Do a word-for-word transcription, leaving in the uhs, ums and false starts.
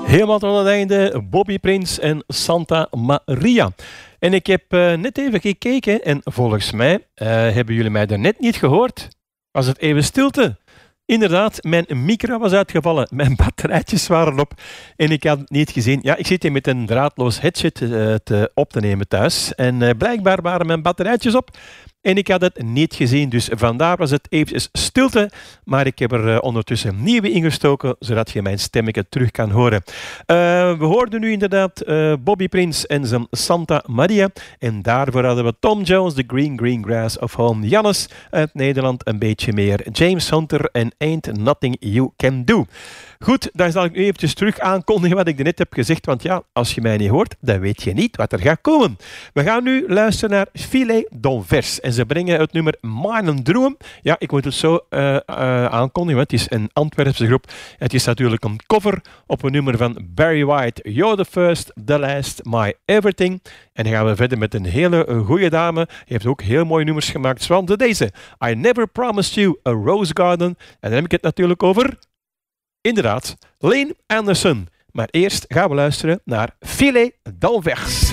Helemaal tot het einde, Bobby Prince en Santa Maria. En ik heb uh, net even gekeken en volgens mij uh, hebben jullie mij daarnet niet gehoord. Was het even stilte? Inderdaad, mijn micro was uitgevallen, mijn batterijtjes waren op en ik had het niet gezien. Ja, ik zit hier met een draadloos headset uh, te, op te nemen thuis en uh, blijkbaar waren mijn batterijtjes op. En ik had het niet gezien, dus vandaar was het eventjes stilte. Maar ik heb er uh, ondertussen nieuwe ingestoken, zodat je mijn stemmetje terug kan horen. Uh, we hoorden nu inderdaad uh, Bobby Prince en zijn Santa Maria. En daarvoor hadden we Tom Jones, The Green Green Grass of Home. Jannes uit Nederland een beetje meer. James Hunter en Ain't Nothing You Can Do. Goed, dan zal ik nu eventjes terug aankondigen wat ik net heb gezegd. Want ja, als je mij niet hoort, dan weet je niet wat er gaat komen. We gaan nu luisteren naar Filet d'Anvers. En ze brengen het nummer Mijn Droom. Ja, ik moet het zo uh, uh, aankondigen, want het is een Antwerpse groep. Het is natuurlijk een cover op een nummer van Barry White. You're the first, the last, my everything. En dan gaan we verder met een hele goede dame. Die heeft ook heel mooie nummers gemaakt. Zoals deze. I Never Promised You a Rose Garden. En dan heb ik het natuurlijk over... Inderdaad, Lane Anderson. Maar eerst gaan we luisteren naar Filet d'Anvers.